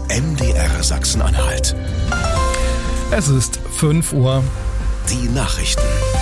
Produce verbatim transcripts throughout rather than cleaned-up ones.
M D R Sachsen-Anhalt. Es ist fünf Uhr. Die Nachrichten.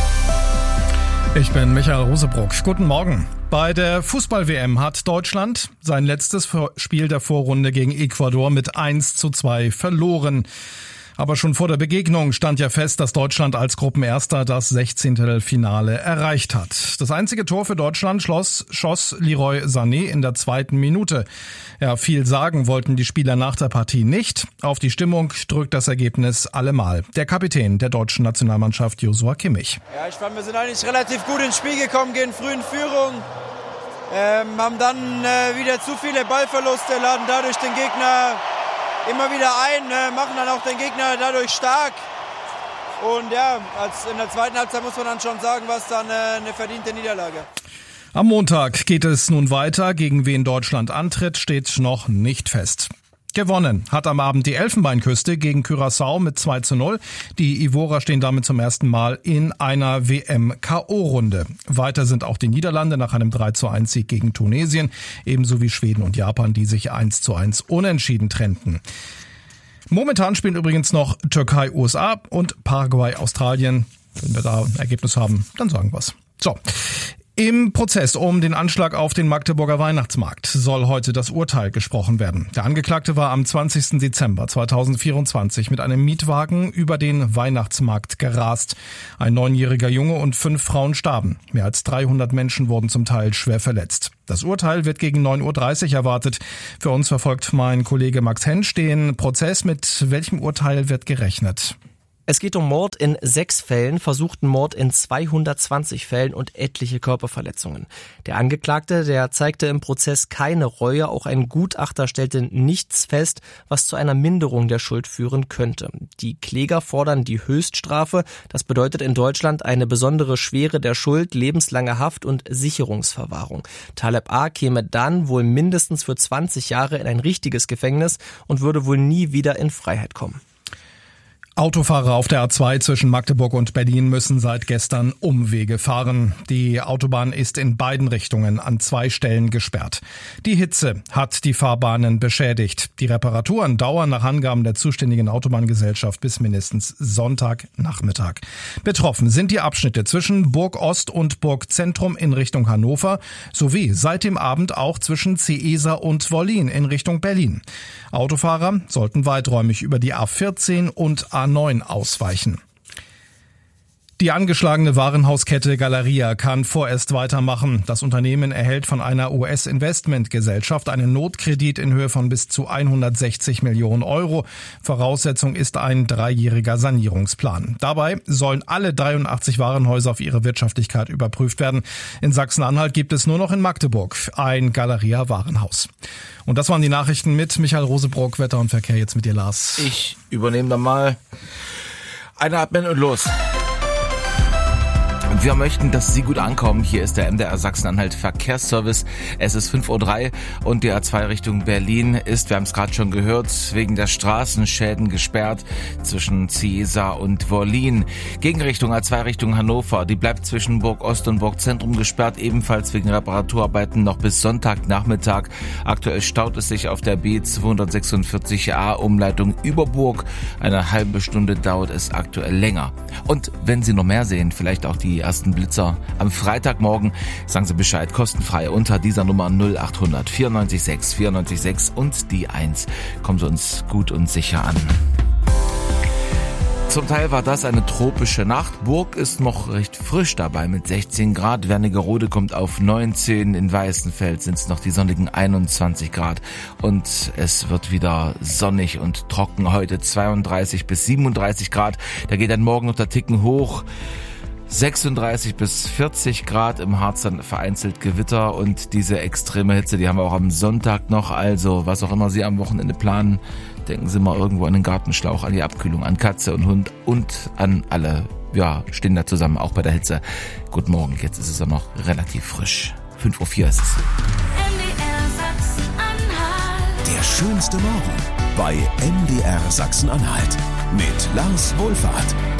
Ich bin Michael Rosebruck. Guten Morgen. Bei der Fußball-W M hat Deutschland sein letztes Spiel der Vorrunde gegen Ecuador mit eins zu zwei verloren. Aber schon vor der Begegnung stand ja fest, dass Deutschland als Gruppenerster das Sechzehntelfinale erreicht hat. Das einzige Tor für Deutschland schloss, schoss Leroy Sané in der zweiten Minute. Ja, viel sagen wollten die Spieler nach der Partie nicht. Auf die Stimmung drückt das Ergebnis allemal. Der Kapitän der deutschen Nationalmannschaft, Joshua Kimmich. Ja, ich fand, wir sind eigentlich relativ gut ins Spiel gekommen, gehen früh in Führung, ähm, haben dann äh, wieder zu viele Ballverluste, laden dadurch den Gegner immer wieder ein, äh, machen dann auch den Gegner dadurch stark. Und ja, als in der zweiten Halbzeit muss man dann schon sagen, was dann äh, eine verdiente Niederlage. Am Montag geht es nun weiter. Gegen wen Deutschland antritt, steht noch nicht fest. Gewonnen hat am Abend die Elfenbeinküste gegen Curaçao mit zwei zu null. Die Ivorer stehen damit zum ersten Mal in einer W M-K O-Runde. Weiter sind auch die Niederlande nach einem drei zu eins Sieg gegen Tunesien, ebenso wie Schweden und Japan, die sich eins zu eins unentschieden trennten. Momentan spielen übrigens noch Türkei, U S A und Paraguay, Australien. Wenn wir da ein Ergebnis haben, dann sagen wir's. So. Im Prozess um den Anschlag auf den Magdeburger Weihnachtsmarkt soll heute das Urteil gesprochen werden. Der Angeklagte war am zwanzigsten Dezember zweitausendvierundzwanzig mit einem Mietwagen über den Weihnachtsmarkt gerast. Ein neunjähriger Junge und fünf Frauen starben. Mehr als dreihundert Menschen wurden zum Teil schwer verletzt. Das Urteil wird gegen neun Uhr dreißig erwartet. Für uns verfolgt mein Kollege Max Hensch den Prozess. Mit welchem Urteil wird gerechnet? Es geht um Mord in sechs Fällen, versuchten Mord in zweihundertzwanzig Fällen und etliche Körperverletzungen. Der Angeklagte, der zeigte im Prozess keine Reue, auch ein Gutachter stellte nichts fest, was zu einer Minderung der Schuld führen könnte. Die Kläger fordern die Höchststrafe, das bedeutet in Deutschland eine besondere Schwere der Schuld, lebenslange Haft und Sicherungsverwahrung. Taleb A. käme dann wohl mindestens für zwanzig Jahre in ein richtiges Gefängnis und würde wohl nie wieder in Freiheit kommen. Autofahrer auf der A zwei zwischen Magdeburg und Berlin müssen seit gestern Umwege fahren. Die Autobahn ist in beiden Richtungen an zwei Stellen gesperrt. Die Hitze hat die Fahrbahnen beschädigt. Die Reparaturen dauern nach Angaben der zuständigen Autobahngesellschaft bis mindestens Sonntagnachmittag. Betroffen sind die Abschnitte zwischen Burg Ost und Burg Zentrum in Richtung Hannover sowie seit dem Abend auch zwischen Ceesa und Wollin in Richtung Berlin. Autofahrer sollten weiträumig über die A vierzehn und A neun ausweichen. Die angeschlagene Warenhauskette Galeria kann vorerst weitermachen. Das Unternehmen erhält von einer U S-Investmentgesellschaft einen Notkredit in Höhe von bis zu hundertsechzig Millionen Euro. Voraussetzung ist ein dreijähriger Sanierungsplan. Dabei sollen alle dreiundachtzig Warenhäuser auf ihre Wirtschaftlichkeit überprüft werden. In Sachsen-Anhalt gibt es nur noch in Magdeburg ein Galeria-Warenhaus. Und das waren die Nachrichten mit Michael Rosebruck, Wetter und Verkehr. Jetzt mit dir, Lars. Ich übernehme dann mal. Einatmen und los. Wir möchten, dass Sie gut ankommen. Hier ist der M D R Sachsen-Anhalt Verkehrsservice. Es ist fünf Uhr drei und die A zwei Richtung Berlin ist, wir haben es gerade schon gehört, wegen der Straßenschäden gesperrt zwischen Ceesa und Wollin. Gegenrichtung A zwei Richtung Hannover, die bleibt zwischen Burg Ost und Burg Zentrum gesperrt, ebenfalls wegen Reparaturarbeiten noch bis Sonntagnachmittag. Aktuell staut es sich auf der B zweihundertsechsundvierzig A Umleitung über Burg. Eine halbe Stunde dauert es aktuell länger. Und wenn Sie noch mehr sehen, vielleicht auch die ersten Blitzer am Freitagmorgen, sagen Sie Bescheid, kostenfrei unter dieser Nummer null acht hundert vierundneunzig sechs vierundneunzig sechs und die eins. Kommen Sie uns gut und sicher an. Zum Teil war das eine tropische Nacht. Burg ist noch recht frisch dabei mit sechzehn Grad. Wernigerode kommt auf neunzehn. In Weißenfeld sind es noch die sonnigen einundzwanzig Grad. Und es wird wieder sonnig und trocken. Heute zweiunddreißig bis siebenunddreißig Grad. Da geht dann morgen noch der Ticken hoch. sechsunddreißig bis vierzig Grad, im Harz dann vereinzelt Gewitter und diese extreme Hitze, die haben wir auch am Sonntag noch. Also was auch immer Sie am Wochenende planen, denken Sie mal irgendwo an den Gartenschlauch, an die Abkühlung, an Katze und Hund und an alle, ja, stehen da zusammen, auch bei der Hitze. Guten Morgen, jetzt ist es ja noch relativ frisch. fünf Uhr vier ist es. M D R Sachsen-Anhalt. Der schönste Morgen bei M D R Sachsen-Anhalt mit Lars Wohlfahrt.